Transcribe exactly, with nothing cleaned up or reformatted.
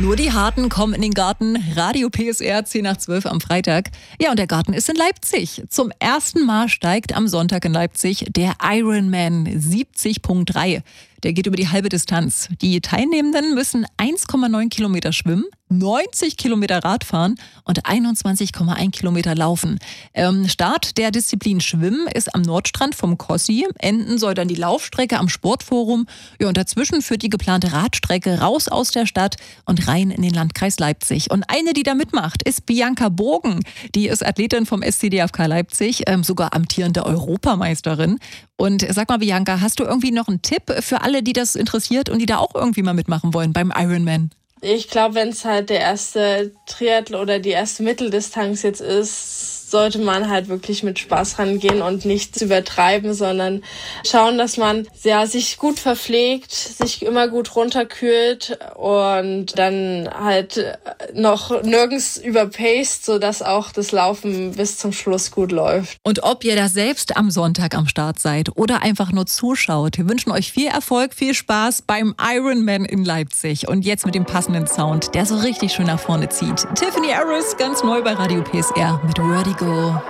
Nur die Harten kommen in den Garten. Radio P S R, zehn nach zwölf am Freitag. Ja, und der Garten ist in Leipzig. Zum ersten Mal steigt am Sonntag in Leipzig der Ironman siebzig Punkt drei. Der geht über die halbe Distanz. Die Teilnehmenden müssen eins Komma neun Kilometer schwimmen, neunzig Kilometer Radfahren und einundzwanzig Komma eins Kilometer laufen. Ähm, Start der Disziplin Schwimmen ist am Nordstrand vom Kossi. Enden soll dann die Laufstrecke am Sportforum. Ja, und dazwischen führt die geplante Radstrecke raus aus der Stadt und rein in den Landkreis Leipzig. Und eine, die da mitmacht, ist Bianca Bogen. Die ist Athletin vom S C D F K Leipzig, ähm, sogar amtierende Europameisterin. Und sag mal, Bianca, hast du irgendwie noch einen Tipp für alle, die das interessiert und die da auch irgendwie mal mitmachen wollen beim Ironman? Ich glaube, wenn es halt der erste Triathlon oder die erste Mitteldistanz jetzt ist, sollte man halt wirklich mit Spaß rangehen und nichts übertreiben, sondern schauen, dass man ja sich gut verpflegt, sich immer gut runterkühlt und dann halt noch nirgends überpaced, sodass auch das Laufen bis zum Schluss gut läuft. Und ob ihr da selbst am Sonntag am Start seid oder einfach nur zuschaut, wir wünschen euch viel Erfolg, viel Spaß beim Ironman in Leipzig. Und jetzt mit dem passenden Sound, der so richtig schön nach vorne zieht. Tiffany Harris, ganz neu bei Radio P S R mit Vertigo.